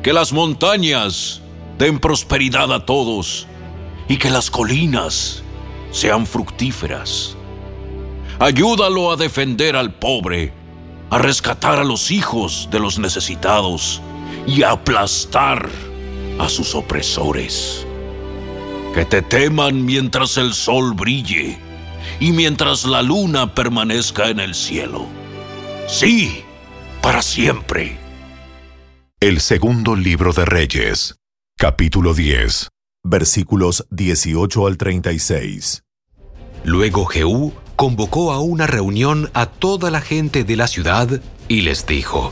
que las montañas den prosperidad a todos y que las colinas sean fructíferas. Ayúdalo a defender al pobre, a rescatar a los hijos de los necesitados y a aplastar a sus opresores. Que te teman mientras el sol brille y mientras la luna permanezca en el cielo. Sí, para siempre. El segundo libro de Reyes, capítulo 10, versículos 18 al 36. Luego Jehú convocó a una reunión a toda la gente de la ciudad y les dijo: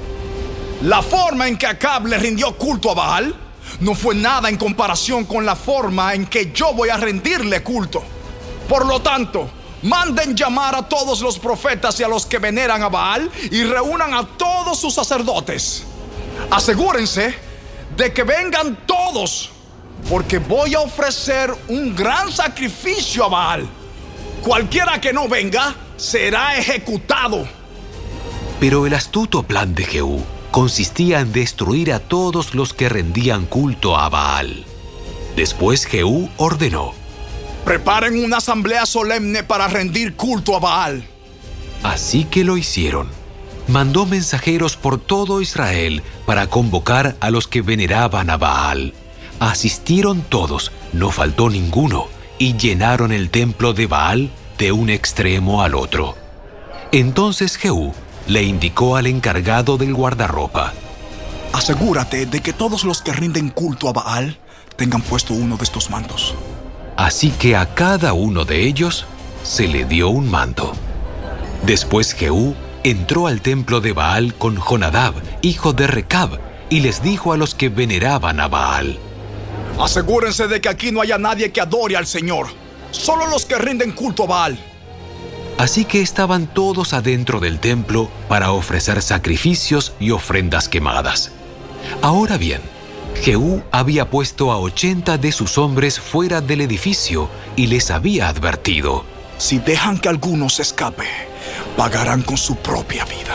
La forma en que Acab le rindió culto a Baal no fue nada en comparación con la forma en que yo voy a rendirle culto. Por lo tanto, manden llamar a todos los profetas y a los que veneran a Baal y reúnan a todos sus sacerdotes. Asegúrense de que vengan todos, porque voy a ofrecer un gran sacrificio a Baal. Cualquiera que no venga será ejecutado. Pero el astuto plan de Jehú consistía en destruir a todos los que rendían culto a Baal. Después Jehú ordenó: Preparen una asamblea solemne para rendir culto a Baal. Así que lo hicieron. Mandó mensajeros por todo Israel para convocar a los que veneraban a Baal. Asistieron todos, no faltó ninguno, y llenaron el templo de Baal de un extremo al otro. Entonces Jehú le indicó al encargado del guardarropa: Asegúrate de que todos los que rinden culto a Baal tengan puesto uno de estos mantos. Así que a cada uno de ellos se le dio un manto. Después Jehú entró al templo de Baal con Jonadab, hijo de Recab, y les dijo a los que veneraban a Baal: Asegúrense de que aquí no haya nadie que adore al Señor, solo los que rinden culto a Baal. Así que estaban todos adentro del templo para ofrecer sacrificios y ofrendas quemadas. Ahora bien, Jehú había puesto a 80 de sus hombres fuera del edificio y les había advertido: Si dejan que alguno se escape, pagarán con su propia vida.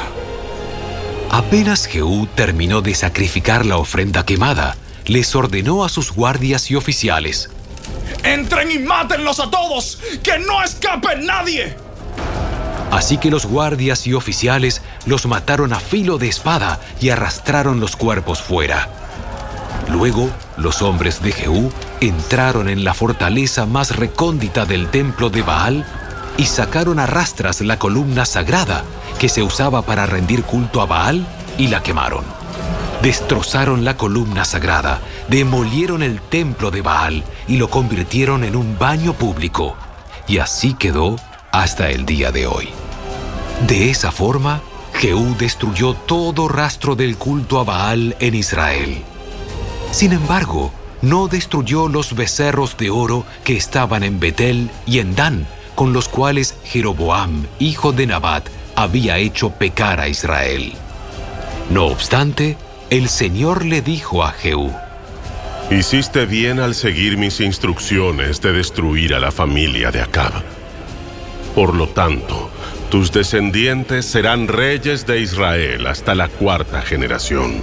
Apenas Jehú terminó de sacrificar la ofrenda quemada, les ordenó a sus guardias y oficiales: ¡Entren y mátenlos a todos! ¡Que no escape nadie! Así que los guardias y oficiales los mataron a filo de espada y arrastraron los cuerpos fuera. Luego, los hombres de Jehú entraron en la fortaleza más recóndita del templo de Baal y sacaron a rastras la columna sagrada que se usaba para rendir culto a Baal y la quemaron. Destrozaron la columna sagrada, demolieron el templo de Baal y lo convirtieron en un baño público. Y así quedó hasta el día de hoy. De esa forma, Jehú destruyó todo rastro del culto a Baal en Israel. Sin embargo, no destruyó los becerros de oro que estaban en Betel y en Dan, con los cuales Jeroboam, hijo de Nabat, había hecho pecar a Israel. No obstante, el Señor le dijo a Jehú: Hiciste bien al seguir mis instrucciones de destruir a la familia de Acab. Por lo tanto, tus descendientes serán reyes de Israel hasta la 4ª generación.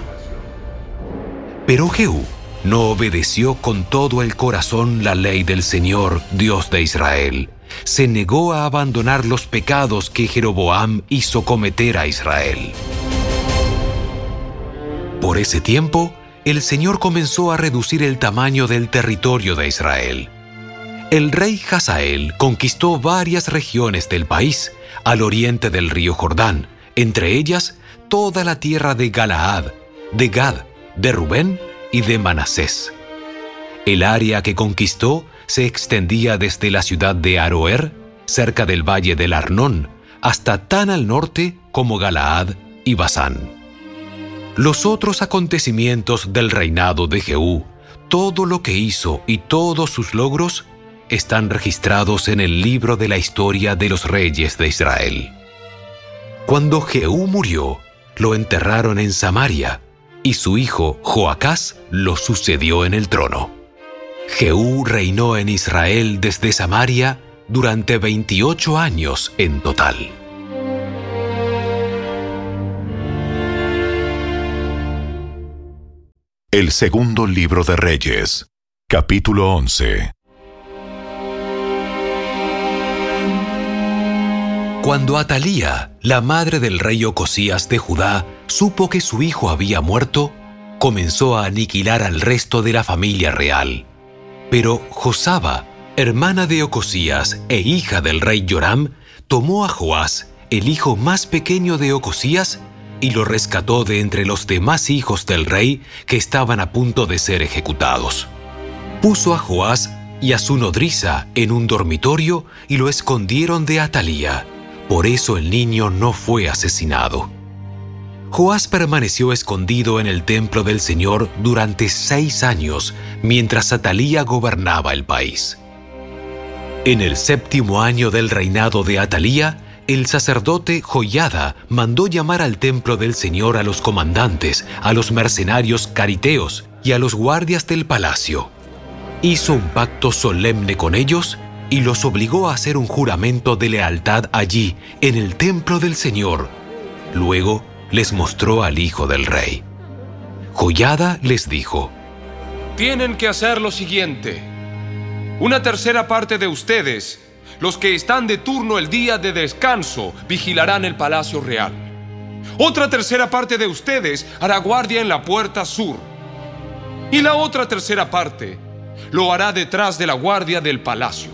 Pero Jehú no obedeció con todo el corazón la ley del Señor, Dios de Israel. Se negó a abandonar los pecados que Jeroboam hizo cometer a Israel. Por ese tiempo, el Señor comenzó a reducir el tamaño del territorio de Israel. El rey Hazael conquistó varias regiones del país, al oriente del río Jordán, entre ellas toda la tierra de Galaad, de Gad, de Rubén y de Manasés. El área que conquistó se extendía desde la ciudad de Aroer, cerca del valle del Arnón, hasta tan al norte como Galaad y Basán. Los otros acontecimientos del reinado de Jehú, todo lo que hizo y todos sus logros, están registrados en el libro de la historia de los reyes de Israel. Cuando Jehú murió, lo enterraron en Samaria, y su hijo Joacás lo sucedió en el trono. Jehú reinó en Israel desde Samaria durante 28 años en total. El segundo libro de Reyes, capítulo 11. Cuando Atalía, la madre del rey Ocosías de Judá, supo que su hijo había muerto, comenzó a aniquilar al resto de la familia real. Pero Josaba, hermana de Ocosías e hija del rey Joram, tomó a Joás, el hijo más pequeño de Ocosías, y lo rescató de entre los demás hijos del rey que estaban a punto de ser ejecutados. Puso a Joás y a su nodriza en un dormitorio y lo escondieron de Atalía. Por eso el niño no fue asesinado. Joás permaneció escondido en el templo del Señor durante 6 años, mientras Atalía gobernaba el país. En el 7º año del reinado de Atalía, el sacerdote Joiada mandó llamar al templo del Señor a los comandantes, a los mercenarios cariteos y a los guardias del palacio. Hizo un pacto solemne con ellos y los obligó a hacer un juramento de lealtad allí, en el templo del Señor. Luego les mostró al hijo del rey. Joiada les dijo: Tienen que hacer lo siguiente. Una tercera parte de ustedes, los que están de turno el día de descanso, vigilarán el palacio real. Otra tercera parte de ustedes hará guardia en la puerta sur. Y la otra tercera parte lo hará detrás de la guardia del palacio.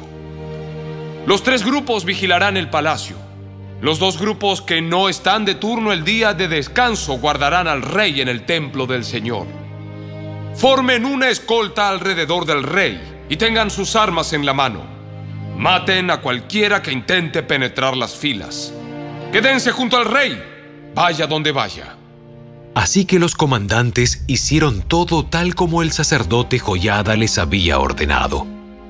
Los 3 grupos vigilarán el palacio. Los 2 grupos que no están de turno el día de descanso guardarán al rey en el templo del Señor. Formen una escolta alrededor del rey y tengan sus armas en la mano. Maten a cualquiera que intente penetrar las filas. Quédense junto al rey, vaya donde vaya. Así que los comandantes hicieron todo tal como el sacerdote Joiada les había ordenado.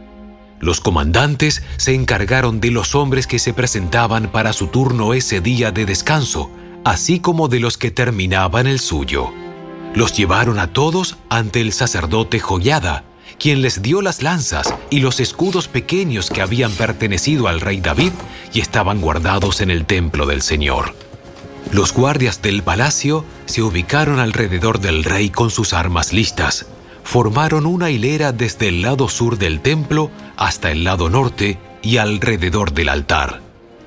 Los comandantes se encargaron de los hombres que se presentaban para su turno ese día de descanso, así como de los que terminaban el suyo. Los llevaron a todos ante el sacerdote Joiada, quien les dio las lanzas y los escudos pequeños que habían pertenecido al rey David y estaban guardados en el templo del Señor. Los guardias del palacio se ubicaron alrededor del rey con sus armas listas. Formaron una hilera desde el lado sur del templo hasta el lado norte y alrededor del altar.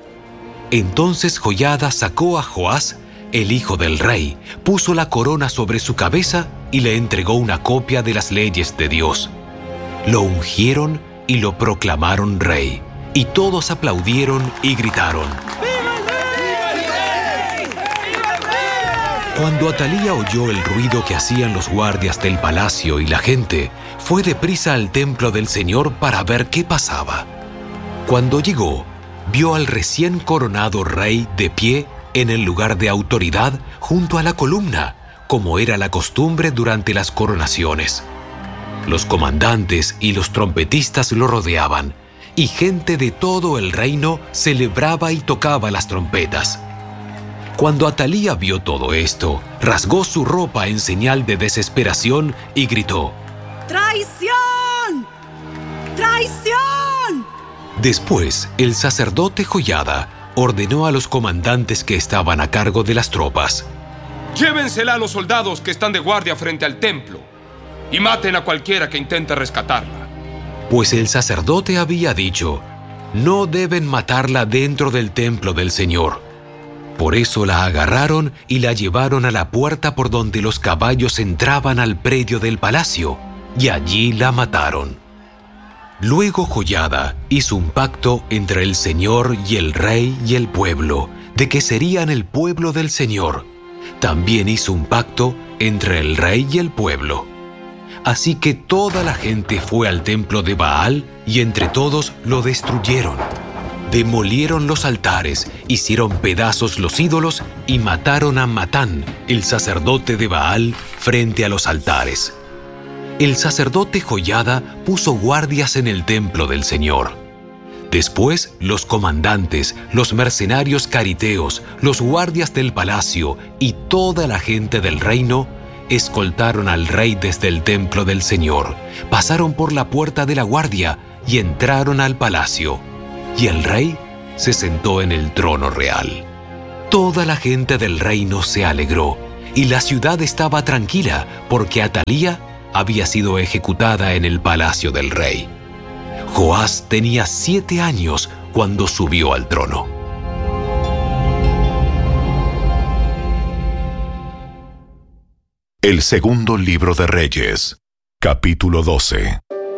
Entonces Joiada sacó a Joás, el hijo del rey, puso la corona sobre su cabeza y le entregó una copia de las leyes de Dios. Lo ungieron y lo proclamaron rey, y todos aplaudieron y gritaron: Cuando Atalía oyó el ruido que hacían los guardias del palacio y la gente, fue deprisa al templo del Señor para ver qué pasaba. Cuando llegó, vio al recién coronado rey de pie en el lugar de autoridad junto a la columna, como era la costumbre durante las coronaciones. Los comandantes y los trompetistas lo rodeaban, y gente de todo el reino celebraba y tocaba las trompetas. Cuando Atalía vio todo esto, rasgó su ropa en señal de desesperación y gritó: ¡Traición! ¡Traición! Después, el sacerdote Joiada ordenó a los comandantes que estaban a cargo de las tropas: Llévensela a los soldados que están de guardia frente al templo y maten a cualquiera que intente rescatarla. Pues el sacerdote había dicho: no deben matarla dentro del templo del Señor. Por eso la agarraron y la llevaron a la puerta por donde los caballos entraban al predio del palacio, y allí la mataron. Luego Joiada hizo un pacto entre el Señor y el rey y el pueblo, de que serían el pueblo del Señor. También hizo un pacto entre el rey y el pueblo. Así que toda la gente fue al templo de Baal y entre todos lo destruyeron. Demolieron los altares, hicieron pedazos los ídolos y mataron a Matán, el sacerdote de Baal, frente a los altares. El sacerdote Joiada puso guardias en el templo del Señor. Después, los comandantes, los mercenarios cariteos, los guardias del palacio y toda la gente del reino escoltaron al rey desde el templo del Señor, pasaron por la puerta de la guardia y entraron al palacio. Y el rey se sentó en el trono real. Toda la gente del reino se alegró, y la ciudad estaba tranquila porque Atalía había sido ejecutada en el palacio del rey. Joás tenía 7 años cuando subió al trono. El segundo libro de Reyes, capítulo 12.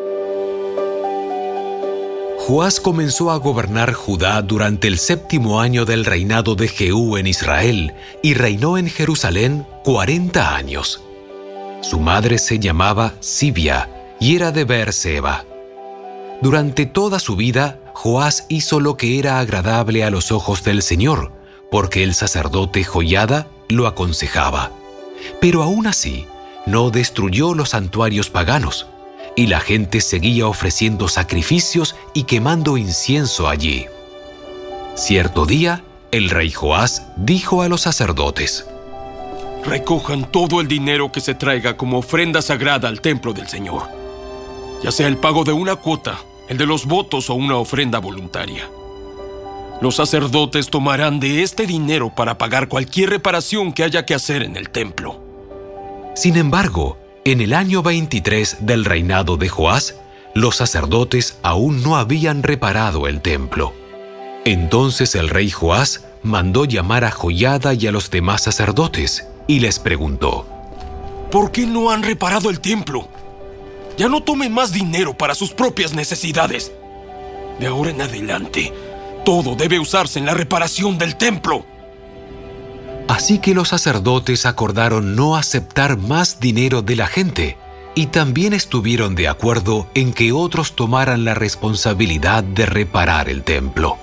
Joás comenzó a gobernar Judá durante el 7º año del reinado de Jehú en Israel y reinó en Jerusalén 40 años. Su madre se llamaba Sibia y era de Beerseba. Durante toda su vida, Joás hizo lo que era agradable a los ojos del Señor, porque el sacerdote Joiada lo aconsejaba. Pero aún así, no destruyó los santuarios paganos, y la gente seguía ofreciendo sacrificios y quemando incienso allí. Cierto día, el rey Joás dijo a los sacerdotes: recojan todo el dinero que se traiga como ofrenda sagrada al templo del Señor, ya sea el pago de una cuota, el de los votos o una ofrenda voluntaria. Los sacerdotes tomarán de este dinero para pagar cualquier reparación que haya que hacer en el templo. Sin embargo, en el año 23 del reinado de Joás, los sacerdotes aún no habían reparado el templo. Entonces el rey Joás mandó llamar a Joiada y a los demás sacerdotes y les preguntó: ¿por qué no han reparado el templo? Ya no tomen más dinero para sus propias necesidades. De ahora en adelante, todo debe usarse en la reparación del templo. Así que los sacerdotes acordaron no aceptar más dinero de la gente y también estuvieron de acuerdo en que otros tomaran la responsabilidad de reparar el templo.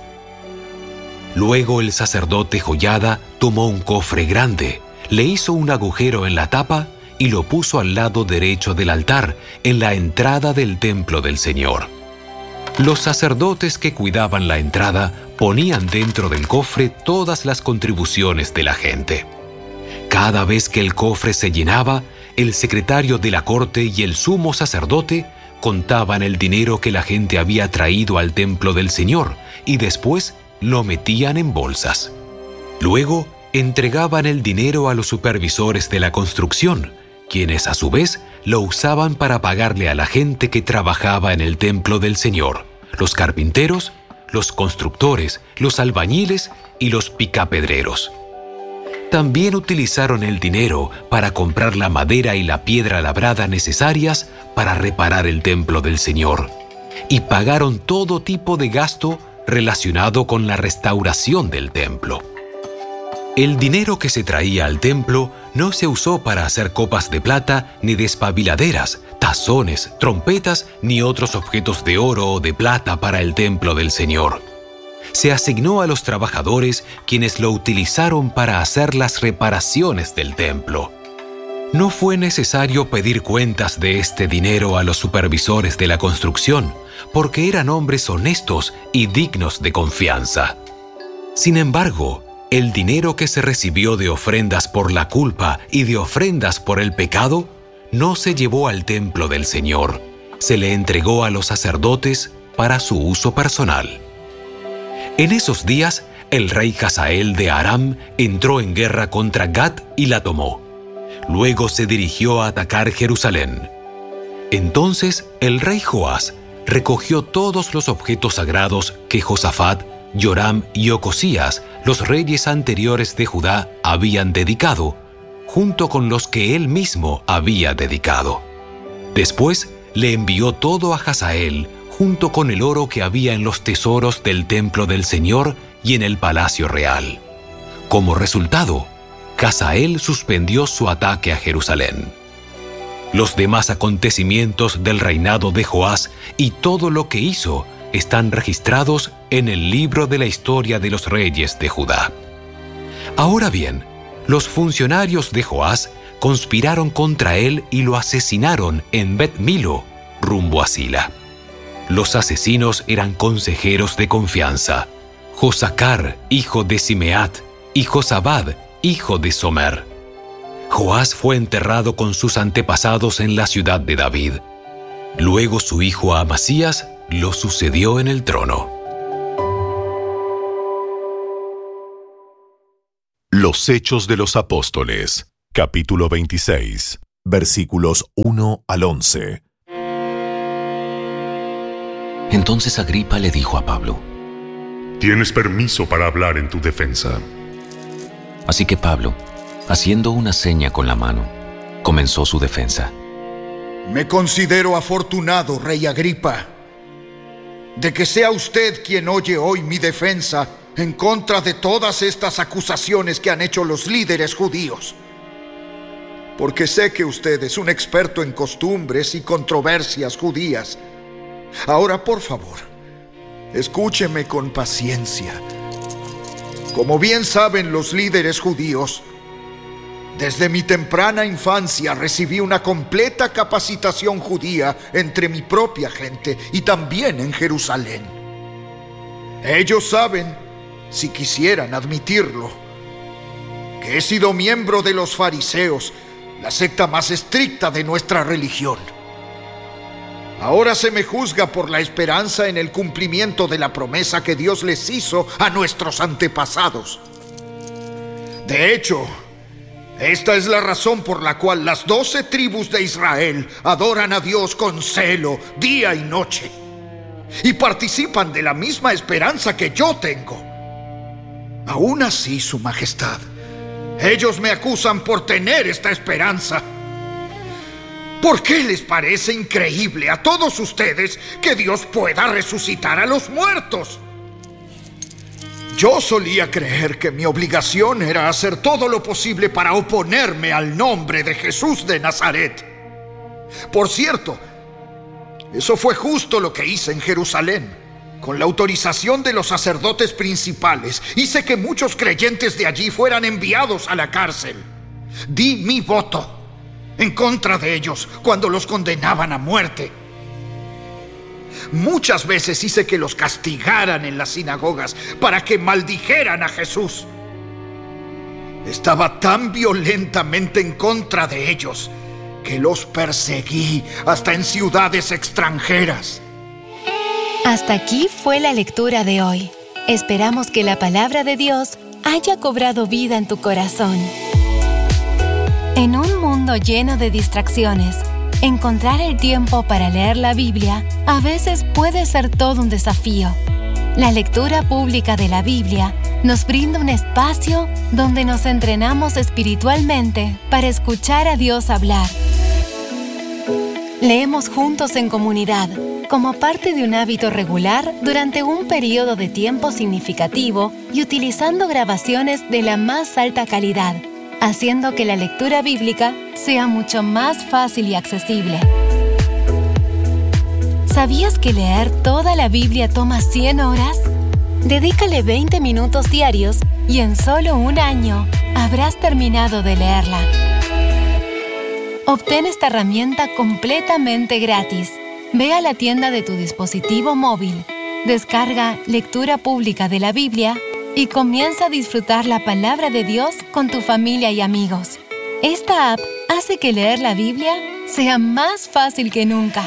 Luego el sacerdote Joiada tomó un cofre grande, le hizo un agujero en la tapa y lo puso al lado derecho del altar, en la entrada del templo del Señor. Los sacerdotes que cuidaban la entrada ponían dentro del cofre todas las contribuciones de la gente. Cada vez que el cofre se llenaba, el secretario de la corte y el sumo sacerdote contaban el dinero que la gente había traído al templo del Señor y después lo metían en bolsas. Luego entregaban el dinero a los supervisores de la construcción, quienes a su vez lo usaban para pagarle a la gente que trabajaba en el templo del Señor, los carpinteros, los constructores, los albañiles y los picapedreros. También utilizaron el dinero para comprar la madera y la piedra labrada necesarias para reparar el templo del Señor, y pagaron todo tipo de gasto relacionado con la restauración del templo. El dinero que se traía al templo no se usó para hacer copas de plata, ni despabiladeras, tazones, trompetas, ni otros objetos de oro o de plata para el templo del Señor. Se asignó a los trabajadores, quienes lo utilizaron para hacer las reparaciones del templo. No fue necesario pedir cuentas de este dinero a los supervisores de la construcción, porque eran hombres honestos y dignos de confianza. Sin embargo, el dinero que se recibió de ofrendas por la culpa y de ofrendas por el pecado no se llevó al templo del Señor, se le entregó a los sacerdotes para su uso personal. En esos días, el rey Hazael de Aram entró en guerra contra Gat y la tomó. Luego se dirigió a atacar Jerusalén. Entonces el rey Joás recogió todos los objetos sagrados que Josafat, Joram y Ocosías, los reyes anteriores de Judá, habían dedicado, junto con los que él mismo había dedicado. Después le envió todo a Hazael, junto con el oro que había en los tesoros del templo del Señor y en el palacio real. Como resultado, Hazael suspendió su ataque a Jerusalén. Los demás acontecimientos del reinado de Joás y todo lo que hizo están registrados en el libro de la historia de los reyes de Judá. Ahora bien, los funcionarios de Joás conspiraron contra él y lo asesinaron en Bet-Milo, rumbo a Sila. Los asesinos eran consejeros de confianza: Josacar, hijo de Simeat, y Josabad, hijo de Somer. Joás fue enterrado con sus antepasados en la ciudad de David. Luego su hijo Amasías lo sucedió en el trono. Los Hechos de los Apóstoles, capítulo 26, versículos 1 al 11. Entonces Agripa le dijo a Pablo: Tienes permiso para hablar en tu defensa. Así que Pablo, haciendo una seña con la mano, comenzó su defensa. Me considero afortunado, rey Agripa, de que sea usted quien oye hoy mi defensa en contra de todas estas acusaciones que han hecho los líderes judíos. Porque sé que usted es un experto en costumbres y controversias judías. Ahora, por favor, escúcheme con paciencia. Como bien saben los líderes judíos, desde mi temprana infancia recibí una completa capacitación judía entre mi propia gente y también en Jerusalén. Ellos saben, si quisieran admitirlo, que he sido miembro de los fariseos, la secta más estricta de nuestra religión. Ahora se me juzga por la esperanza en el cumplimiento de la promesa que Dios les hizo a nuestros antepasados. De hecho, esta es la razón por la cual las 12 tribus de Israel adoran a Dios con celo, día y noche, y participan de la misma esperanza que yo tengo. Aún así, Su Majestad, ellos me acusan por tener esta esperanza. ¿Por qué les parece increíble a todos ustedes que Dios pueda resucitar a los muertos? Yo solía creer que mi obligación era hacer todo lo posible para oponerme al nombre de Jesús de Nazaret. Por cierto, eso fue justo lo que hice en Jerusalén. Con la autorización de los sacerdotes principales, hice que muchos creyentes de allí fueran enviados a la cárcel. Di mi voto en contra de ellos cuando los condenaban a muerte. Muchas veces hice que los castigaran en las sinagogas para que maldijeran a Jesús. Estaba tan violentamente en contra de ellos que los perseguí hasta en ciudades extranjeras. Hasta aquí fue la lectura de hoy. Esperamos que la palabra de Dios haya cobrado vida en tu corazón. En un mundo lleno de distracciones, encontrar el tiempo para leer la Biblia a veces puede ser todo un desafío. La lectura pública de la Biblia nos brinda un espacio donde nos entrenamos espiritualmente para escuchar a Dios hablar. Leemos juntos en comunidad, como parte de un hábito regular durante un periodo de tiempo significativo y utilizando grabaciones de la más alta calidad, haciendo que la lectura bíblica sea mucho más fácil y accesible. ¿Sabías que leer toda la Biblia toma 100 horas? Dedícale 20 minutos diarios y en solo un año habrás terminado de leerla. Obtén esta herramienta completamente gratis. Ve a la tienda de tu dispositivo móvil, descarga Lectura Pública de la Biblia y comienza a disfrutar la palabra de Dios con tu familia y amigos. Esta app hace que leer la Biblia sea más fácil que nunca.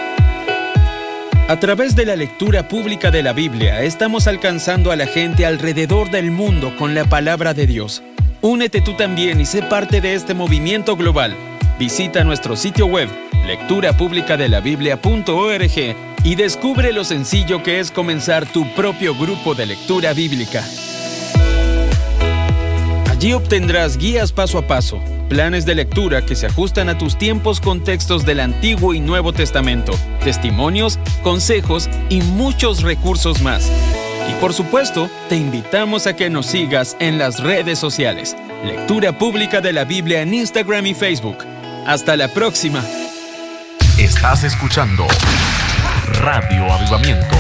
A través de la lectura pública de la Biblia, estamos alcanzando a la gente alrededor del mundo con la palabra de Dios. Únete tú también y sé parte de este movimiento global. Visita nuestro sitio web, lecturapublicadelabiblia.org, y descubre lo sencillo que es comenzar tu propio grupo de lectura bíblica. Allí obtendrás guías paso a paso, planes de lectura que se ajustan a tus tiempos con textos del Antiguo y Nuevo Testamento, testimonios, consejos y muchos recursos más. Y por supuesto, te invitamos a que nos sigas en las redes sociales. Lectura Pública de la Biblia en Instagram y Facebook. Hasta la próxima. Estás escuchando Radio Avivamiento.